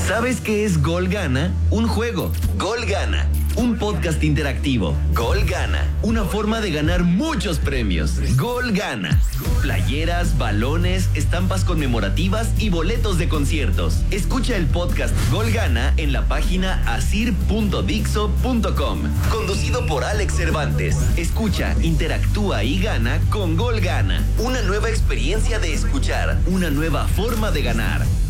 ¿Sabes qué es Gol Gana? Un juego. Gol Gana. Un podcast interactivo. Gol Gana. Una forma de ganar muchos premios. Gol Gana. Playeras, balones, estampas conmemorativas y boletos de conciertos. Escucha el podcast Gol Gana en la página asir.dixo.com. Conducido por Alex Cervantes. Escucha, interactúa y gana con Gol Gana. Una nueva experiencia de escuchar. Una nueva forma de ganar.